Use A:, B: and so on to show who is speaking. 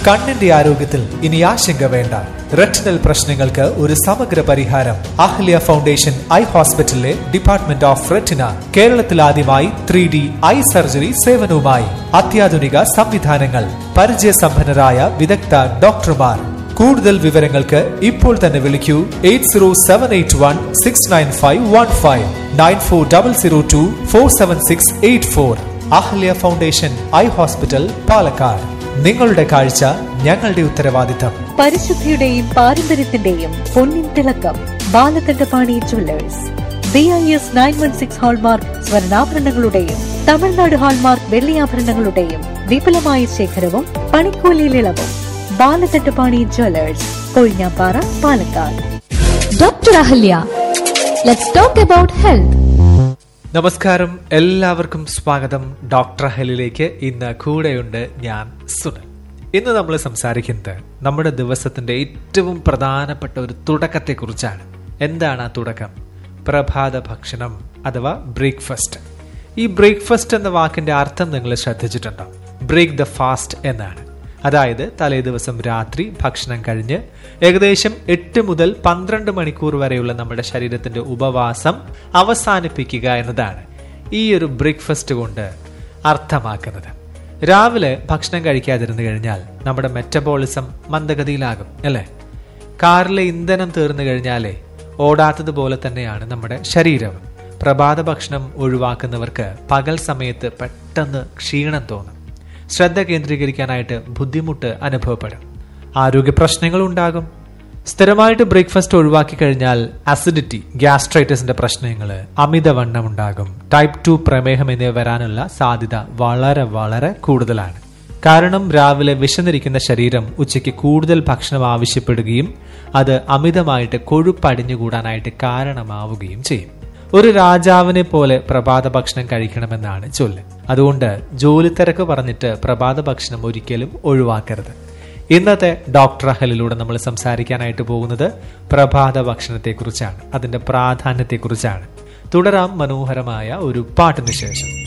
A: കണ്ണിന്റെ ആരോഗ്യത്തിൽ ഇനി ആശങ്ക വേണ്ട. റെറ്റിനൽ പ്രശ്നങ്ങൾക്ക് ഒരു സമഗ്ര പരിഹാരം. അഹ്ല്യ ഫൗണ്ടേഷൻ ഐ ഹോസ്പിറ്റലിലെ ഡിപ്പാർട്ട്മെന്റ് ഓഫ് റെറ്റിന കേരളത്തിൽ ആദ്യമായി 3D ഐ സർജറി സേവനവുമായി. അത്യാധുനിക സംവിധാനങ്ങൾ, പരിചയസമ്പന്നരായ വിദഗ്ധ ഡോക്ടർമാർ. കൂടുതൽ വിവരങ്ങൾക്ക് ഇപ്പോൾ തന്നെ വിളിക്കൂ 8078169515 9400247684. Ahalia foundation eye hospital, Palakkad. നിങ്ങളുടെ കാഴ്ച ഞങ്ങളുടെ ഉത്തരവാദിത്തം.
B: പരിശുദ്ധിയുടെയും പാരമ്പര്യത്തിന്റെയും പൊന്നിൻ തിളക്കം Balakandapani Jewellers. BIS 916 hallmark സ്വർണ്ണാഭരണങ്ങളുടെയും Tamil Nadu hallmark വെള്ളിയാഭരണങ്ങളുടെയും വിപുലമായ ശേഖരവും പണിക്കൂലിയിൽ ഇളവും. Balakandapani Jewellers, Kozhinjampara, Palakkad.
C: Doctor Ahalya, let's talk about health.
A: നമസ്കാരം, എല്ലാവർക്കും സ്വാഗതം ഡോക്ടർ അഹലിലേക്ക്. ഇന്ന് കൂടെയുണ്ട് ഞാൻ സുനിൽ. ഇന്ന് നമ്മൾ സംസാരിക്കുന്നത് നമ്മുടെ ദിവസത്തിന്റെ ഏറ്റവും പ്രധാനപ്പെട്ട ഒരു തുടക്കത്തെക്കുറിച്ചാണ്. എന്താണ് ആ തുടക്കം? പ്രഭാത ഭക്ഷണം അഥവാ ബ്രേക്ക്ഫാസ്റ്റ്. ഈ ബ്രേക്ക്ഫാസ്റ്റ് എന്ന വാക്കിന്റെ അർത്ഥം നിങ്ങൾ ശ്രദ്ധിച്ചിട്ടുണ്ടോ? ബ്രേക്ക് ദ ഫാസ്റ്റ് എന്നാണ്. അതായത് തലേ ദിവസം രാത്രി ഭക്ഷണം കഴിഞ്ഞ് ഏകദേശം 8 മുതൽ 12 മണിക്കൂർ വരെയുള്ള നമ്മുടെ ശരീരത്തിന്റെ ഉപവാസം അവസാനിപ്പിക്കുക എന്നതാണ് ഈ ഒരു ബ്രേക്ക്ഫാസ്റ്റ് കൊണ്ട് അർത്ഥമാക്കുന്നത്. രാവിലെ ഭക്ഷണം കഴിക്കാതിരുന്നു കഴിഞ്ഞാൽ നമ്മുടെ മെറ്റബോളിസം മന്ദഗതിയിലാകും, അല്ലേ? കാറിലെ ഇന്ധനം തീർന്നു കഴിഞ്ഞാലേ ഓടാത്തതുപോലെ തന്നെയാണ് നമ്മുടെ ശരീരവും. പ്രഭാത ഭക്ഷണം ഒഴിവാക്കുന്നവർക്ക് പകൽ സമയത്ത് പെട്ടെന്ന് ക്ഷീണം തോന്നും. ശ്രദ്ധ കേന്ദ്രീകരിക്കാനായിട്ട് ബുദ്ധിമുട്ട് അനുഭവപ്പെടും. ആരോഗ്യ പ്രശ്നങ്ങൾ ഉണ്ടാകും. സ്ഥിരമായിട്ട് ബ്രേക്ക്ഫാസ്റ്റ് ഒഴിവാക്കി കഴിഞ്ഞാൽ അസിഡിറ്റി, ഗ്യാസ്ട്രൈറ്റിസിന്റെ പ്രശ്നങ്ങൾ, അമിതവണ്ണം ഉണ്ടാകും. ടൈപ്പ് 2 പ്രമേഹം എന്നിവ വരാനുള്ള സാധ്യത വളരെ വളരെ കൂടുതലാണ്. കാരണം രാവിലെ വിശന്നിരിക്കുന്ന ശരീരം ഉച്ചയ്ക്ക് കൂടുതൽ ഭക്ഷണം ആവശ്യപ്പെടുകയും അത് അമിതമായിട്ട് കൊഴുപ്പടിഞ്ഞുകൂടാനായിട്ട് കാരണമാവുകയും ചെയ്യും. ഒരു രാജാവിനെ പോലെ പ്രഭാത ഭക്ഷണം കഴിക്കണമെന്നാണ് ചൊല്ല്. അതുകൊണ്ട് ജോലി തിരക്ക് പറഞ്ഞിട്ട് പ്രഭാത ഭക്ഷണം ഒരിക്കലും ഒഴിവാക്കരുത്. ഇന്നത്തെ ഡോക്ടർ അഹലിലൂടെ നമ്മൾ സംസാരിക്കാനായിട്ട് പോകുന്നത് പ്രഭാത ഭക്ഷണത്തെക്കുറിച്ചാണ്, അതിന്റെ പ്രാധാന്യത്തെക്കുറിച്ചാണ്. തുടരാം മനോഹരമായ ഒരു പാട്ടിന് ശേഷം.